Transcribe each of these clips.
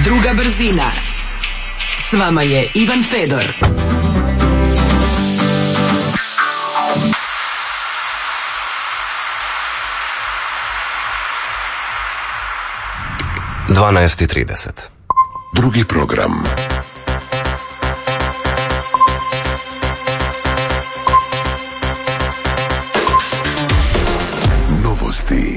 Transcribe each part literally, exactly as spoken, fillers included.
Druga brzina. S vama je Ivan Fedor. dvanaest i trideset. Drugi program. Novosti.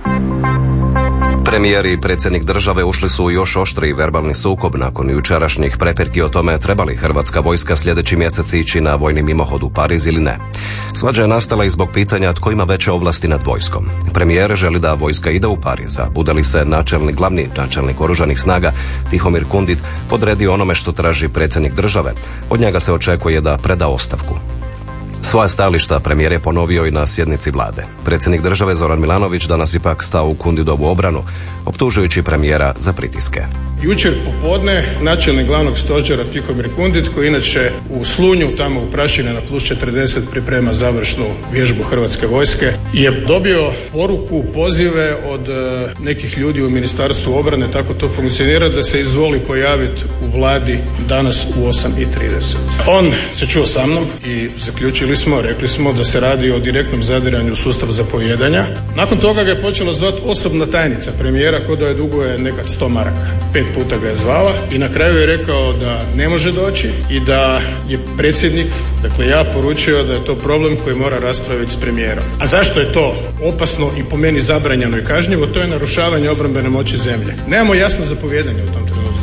Premijer i predsjednik države ušli su u još oštriji verbalni sukob nakon jučerašnjih prepirki o tome treba li hrvatska vojska sljedeći mjesec ići na vojni mimohod u Pariz ili ne. Svađa je nastala i zbog pitanja tko ima veće ovlasti nad vojskom. Premijer želi da vojska ide u Pariz, a bude li se načelnik, glavni načelnik oružanih snaga Tihomir Kundit podredio onome što traži predsjednik države. Od njega se očekuje da preda ostavku. Svoja stajališta premijer je ponovio i na sjednici vlade. Predsjednik države Zoran Milanović danas ipak stao u Kundidovu obranu, optužujući premijera za pritiske. Jučer popodne načelnik glavnog stožera Tihomir Kundit, koji inače u Slunju, tamo u Prašine na plus četrdeset priprema završnu vježbu Hrvatske vojske, je dobio poruku, pozive od e, nekih ljudi u Ministarstvu obrane, tako to funkcionira, da se izvoli pojaviti u vladi danas u osam i trideset. On se čuo sa mnom i zaključili smo, rekli smo da se radi o direktnom zadiranju u sustav zapovijedanja. Nakon toga ga je počela zvati osobna tajnica premijera, ko da je duguje nekad sto maraka. Pet puta ga je zvala i na kraju je rekao da ne može doći i da je predsjednik, dakle ja, poručio da je to problem koji mora raspraviti s premijerom. A zašto je to opasno i po meni zabranjeno i kažnjivo? To je narušavanje obrambene moći zemlje. Nemamo jasno zapovijedanje u tom trenutku.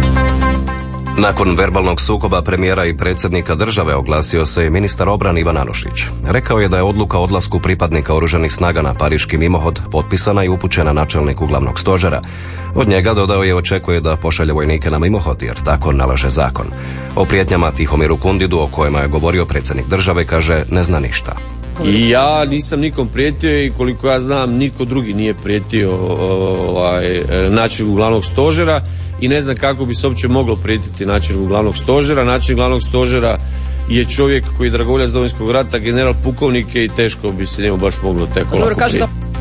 Nakon verbalnog sukoba premijera i predsjednika države oglasio se i ministar obrane Ivan Anušić. Rekao je da je odluka o odlasku pripadnika oružanih snaga na pariški mimohod potpisana i upućena načelniku glavnog stožera. Od njega, dodao je, očekuje da pošalje vojnike na mimohod jer tako nalaže zakon. O prijetnjama Tihomiru Kundidu, o kojima je govorio predsjednik države, kaže ne zna ništa. I ja nisam nikom prijetio i koliko ja znam niko drugi nije prijetio ovaj, načelniku glavnog stožera i ne znam kako bi se uopće moglo prijetiti načelniku glavnog stožera. Načelnik glavnog stožera je čovjek koji je dragovoljac Domovinskog rata, general pukovnik i teško bi se njemu baš moglo tek lako prijetiti.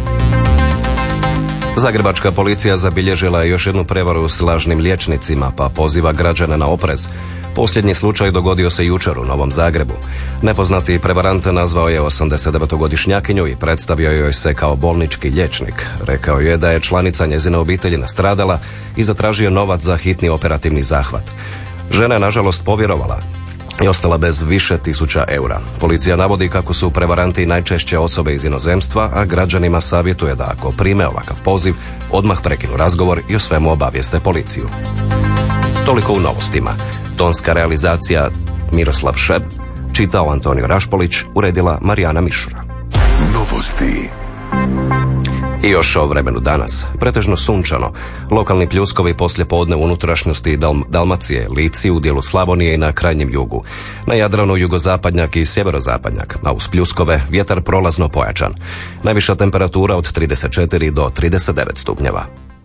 Zagrebačka policija zabilježila je još jednu prevaru s lažnim liječnicima, pa poziva građane na oprez. Posljednji slučaj dogodio se jučer u Novom Zagrebu. Nepoznati prevarant nazvao je osamdesetdevetogodišnjakinju i predstavio joj se kao bolnički liječnik. Rekao je da je članica njezine obitelji nastradala i zatražio novac za hitni operativni zahvat. Žena je nažalost povjerovala i ostala bez više tisuća eura. Policija navodi kako su prevaranti najčešće osobe iz inozemstva, a građanima savjetuje da ako prime ovakav poziv, odmah prekinu razgovor i o svemu obavijeste policiju. Toliko u novostima. Tonska realizacija Miroslav Šeb, čitao Antonio Rašpolić, uredila Marijana Mišura. Novosti. I još o vremenu danas. Pretežno sunčano. Lokalni pljuskovi poslije podne u unutrašnjosti Dal- Dalmacije, Lici, u dijelu Slavonije i na krajnjem jugu. Na Jadranu jugozapadnjak i sjeverozapadnjak, a uz pljuskove vjetar prolazno pojačan. Najviša temperatura od trideset četiri do trideset devet stupnjeva.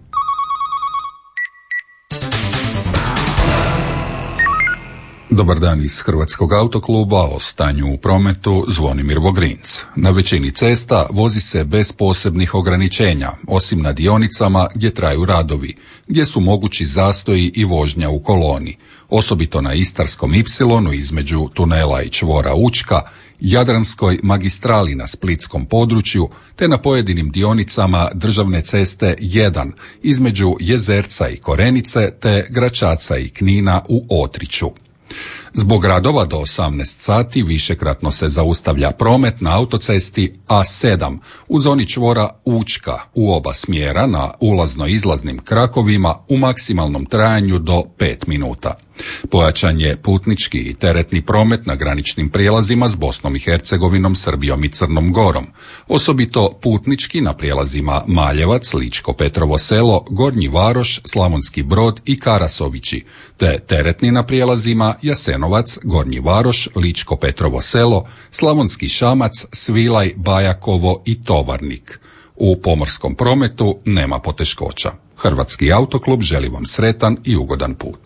Dobar dan iz Hrvatskog autokluba, o stanju u prometu Zvonimir Vogrinc. Na većini cesta vozi se bez posebnih ograničenja, osim na dionicama gdje traju radovi, gdje su mogući zastoji i vožnja u koloni, osobito na Istarskom ipsilonu između tunela i čvora Učka, Jadranskoj magistrali na splitskom području, te na pojedinim dionicama državne ceste jedan između Jezerca i Korenice te Gračaca i Knina u Otriću. Zbog radova do osamnaest sati višekratno se zaustavlja promet na autocesti A sedam u zoni čvora Učka u oba smjera na ulazno-izlaznim krakovima u maksimalnom trajanju do pet minuta. Pojačan je putnički i teretni promet na graničnim prijelazima s Bosnom i Hercegovinom, Srbijom i Crnom Gorom, osobito putnički na prijelazima Maljevac, Ličko Petrovo Selo, Gornji Varoš, Slavonski Brod i Karasovići, te teretni na prijelazima Jasenovac, Gornji Varoš, Ličko Petrovo Selo, Slavonski Šamac, Svilaj, Bajakovo i Tovarnik. U pomorskom prometu nema poteškoća. Hrvatski autoklub želi vam sretan i ugodan put.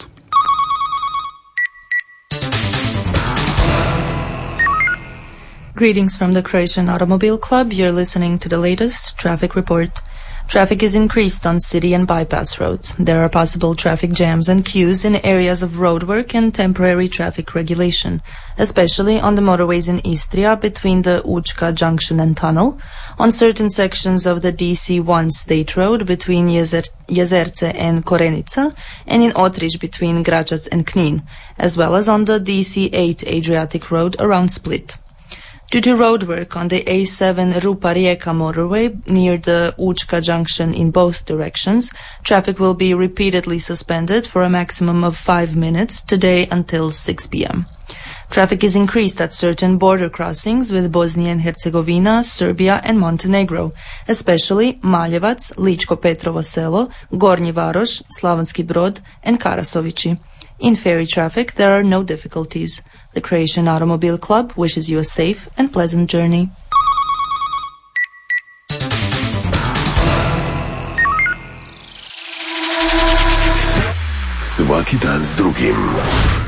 Greetings from the Croatian Automobile Club. You're listening to the latest traffic report. Traffic is increased on city and bypass roads. There are possible traffic jams and queues in areas of roadwork and temporary traffic regulation, especially on the motorways in Istria between the Učka junction and tunnel, on certain sections of the D C one state road between Jezer- Jezerce and Korenica, and in Otrić between Gračac and Knin, as well as on the D C eight Adriatic road around Split. Due to roadwork on the A seven Rupa-Rijeka motorway near the Učka junction in both directions, traffic will be repeatedly suspended for a maximum of five minutes today until six p.m. Traffic is increased at certain border crossings with Bosnia and Herzegovina, Serbia and Montenegro, especially Maljevac, Ličko-Petrovo Selo, Gornji Varoš, Slavonski Brod and Karasovići. In ferry traffic, there are no difficulties. The Croatian Automobile Club wishes you a safe and pleasant journey. Svaki dan s drugim.